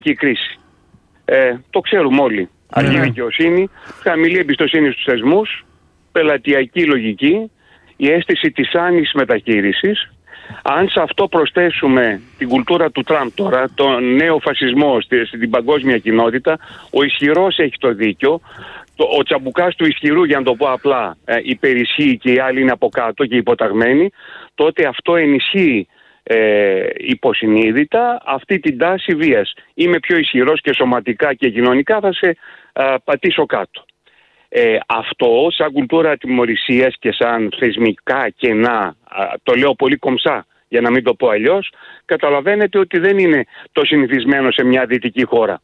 κρίση. Το ξέρουμε όλοι. Αργή δικαιοσύνη, χαμηλή εμπιστοσύνη στους θεσμούς, πελατειακή λογική, η αίσθηση της άνησης μεταχείρισης. Αν σε αυτό προσθέσουμε την κουλτούρα του Τραμπ τώρα, τον νέο φασισμό στην παγκόσμια κοινότητα, ο ισχυρός έχει το δίκιο, ο τσαμπουκάς του ισχυρού, για να το πω απλά, υπερισχύει και οι άλλοι είναι από κάτω και υποταγμένοι, τότε αυτό ενισχύει υποσυνείδητα αυτή την τάση βίας. Είμαι πιο ισχυρός και σωματικά και κοινωνικά, θα σε πατήσω κάτω. Αυτό σαν κουλτούρα τιμωρησίας και σαν θεσμικά κενά, το λέω πολύ κομψά για να μην το πω αλλιώς, καταλαβαίνετε ότι δεν είναι το συνηθισμένο σε μια δυτική χώρα.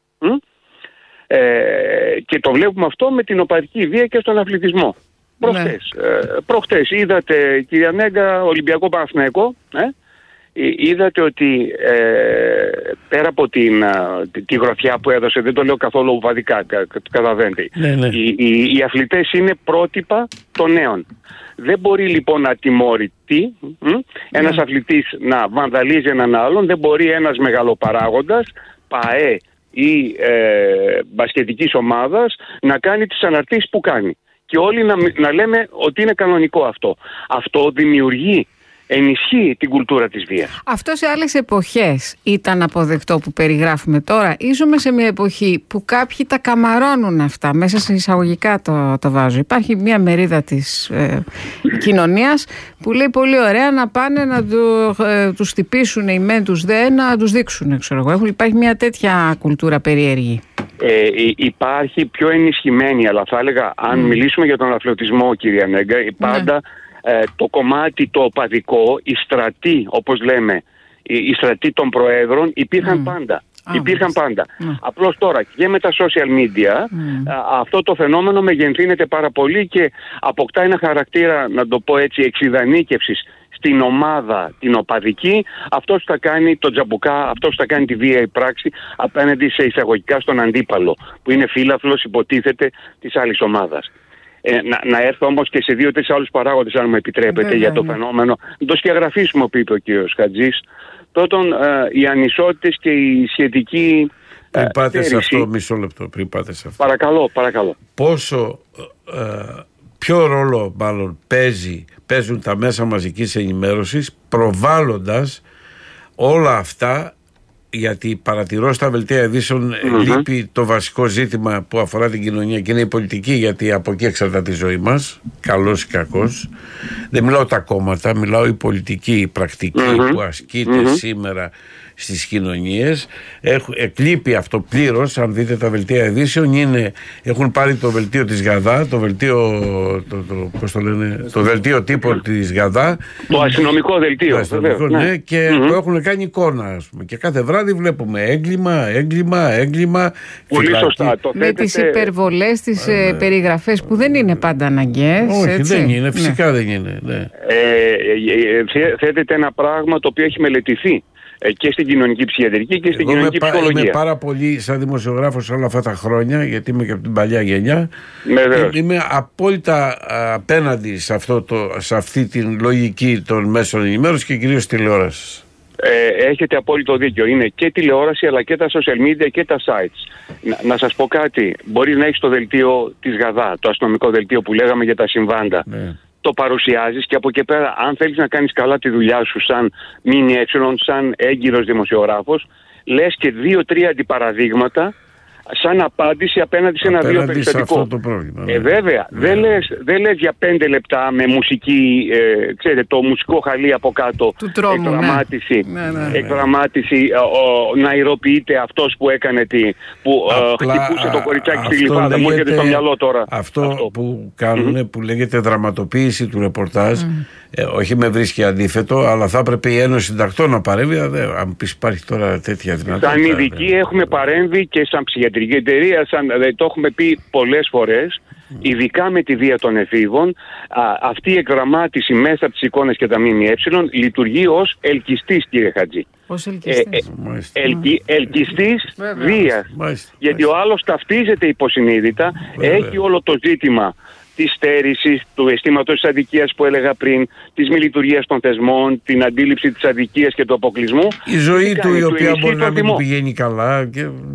Και το βλέπουμε αυτό με την οπαδική βία και στον αθλητισμό. Προχτές είδατε, κυρία Μέγκα, Ολυμπιακό Παναθηναϊκό, είδατε ότι πέρα από τη γροθιά που έδωσε, δεν το λέω καθόλου βαδικά, καταλαβαίνετε, οι αθλητές είναι πρότυπα των νέων. Δεν μπορεί λοιπόν να τιμωρηθεί ένας αθλητής να βανδαλίζει έναν άλλον, δεν μπορεί ένας μεγαλοπαράγοντας, ΠΑΕ ή μπασκετικής ομάδας, να κάνει τις αναρτήσεις που κάνει. Και όλοι να λέμε ότι είναι κανονικό αυτό. Αυτό δημιουργεί, ενισχύει την κουλτούρα της βίας. Αυτό σε άλλες εποχές ήταν αποδεκτό που περιγράφουμε τώρα, ή ζούμε σε μια εποχή που κάποιοι τα καμαρώνουν αυτά, μέσα σε εισαγωγικά το βάζω. Υπάρχει μια μερίδα της κοινωνίας που λέει πολύ ωραία να πάνε να τους χτυπήσουν οι μεν τους δε, να τους δείξουν, ξέρω εγώ. Υπάρχει μια τέτοια κουλτούρα περίεργη. Υπάρχει πιο ενισχυμένη, αλλά θα έλεγα, αν μιλήσουμε για τον αθλητισμό, κυρία Νέγκα, πάντα το κομμάτι το οπαδικό, οι στρατοί, όπως λέμε, οι στρατοί των προέδρων υπήρχαν πάντα. Υπήρχαν πάντα. Απλώς τώρα και με τα social media αυτό το φαινόμενο μεγενθύνεται πάρα πολύ και αποκτά ένα χαρακτήρα, να το πω έτσι, εξιδανίκευσης στην ομάδα την οπαδική. Αυτός θα κάνει τον τζαμπουκά, αυτός θα κάνει τη βίαιη πράξη απέναντι σε εισαγωγικά στον αντίπαλο, που είναι φίλαθλος, υποτίθεται, της άλλης ομάδας. Να έρθω όμως και σε 2-3 άλλους παράγοντες, αν μου επιτρέπετε, για το φαινόμενο. Το σκιαγραφίσουμε, που είπε ο κ. Χατζής. Πρώτον, οι ανισότητες και η σχετική. Πριν πάτε σε αυτό, μισό λεπτό, πριν πάτε σε αυτό. Παρακαλώ. Ποιο ρόλο μάλλον παίζουν τα μέσα μαζικής ενημέρωσης, προβάλλοντας όλα αυτά, γιατί παρατηρώ στα δελτία ειδήσεων λείπει το βασικό ζήτημα που αφορά την κοινωνία και είναι η πολιτική, γιατί από εκεί εξαρτάται η ζωή μας, καλός ή κακός. Δεν μιλάω τα κόμματα, μιλάω η πολιτική, η πρακτική που ασκείται σήμερα στις κοινωνίες. Εκλείπει αυτό πλήρως. Αν δείτε τα δελτία ειδήσεων, έχουν πάρει το δελτίο της ΓΑΔΑ, το δελτίο τύπου της ΓΑΔΑ, το αστυνομικό δελτίο, και το έχουν κάνει εικόνα, ας πούμε. Και κάθε βράδυ βλέπουμε έγκλημα. Πολύ σωστά. Με τις υπερβολές, τις περιγραφές που δεν είναι πάντα αναγκαίες. Όχι, έτσι. δεν είναι, φυσικά δεν είναι. Θέτεται ένα πράγμα το οποίο έχει μελετηθεί και στην κοινωνική ψυχιατρική και στην κοινωνική ψυχολογία. Είμαι πάρα πολύ σαν δημοσιογράφος όλα αυτά τα χρόνια, γιατί είμαι και από την παλιά γενιά. Είμαι απόλυτα απέναντι σε αυτή την λογική των μέσων ενημέρωσης και κυρίως τηλεόρασης. Έχετε απόλυτο δίκιο. Είναι και τηλεόραση, αλλά και τα social media και τα sites. Να σας πω κάτι. Μπορείς να έχεις το δελτίο της ΓΑΔΑ, το αστυνομικό δελτίο που λέγαμε για τα συμβάντα. Το παρουσιάζεις και από εκεί πέρα, αν θέλεις να κάνεις καλά τη δουλειά σου σαν σαν έγκυρος δημοσιογράφος, λες και 2-3 αντιπαραδείγματα σαν απάντηση απέναντι σε ένα-δύο περιστατικό. Αυτό το πρόβλημα. Βέβαια. Δεν λες για 5 λεπτά με μουσική, ξέρετε, το μουσικό χαλί από κάτω. Του τρόμου, εκδραμάτιση, να ηρωποιείται αυτός που έκανε που χτυπούσε το κοριτσάκι στη γλυφάδα. Μου έρχεται στο μυαλό τώρα. Αυτό που κάνουν, που λέγεται δραματοποίηση του ρεπορτάζ, όχι με βρίσκει αντίθετο, αλλά θα έπρεπε η Ένωση Συντακτών να παρέμβει. Αν πεις υπάρχει τώρα τέτοια δυνατότητα. Σαν ειδικοί έχουμε παρέμβει και σαν ψυχιατρική εταιρεία, το έχουμε πει πολλές φορές, ειδικά με τη βία των εφήβων. Αυτή η εκδραμάτιση μέσα από τις εικόνες και τα ΜΜΕ λειτουργεί ως ελκυστής, κύριε Χατζή. Ως ελκυστής. Ελκυστής βίας. Γιατί ο άλλος ταυτίζεται υποσυνείδητα, έχει όλο το ζήτημα της στέρησης, του αισθήματος της αδικίας που έλεγα πριν, της μη λειτουργίας των θεσμών, την αντίληψη της αδικίας και του αποκλεισμού. Η ζωή του, η οποία μπορεί να μην του πηγαίνει καλά.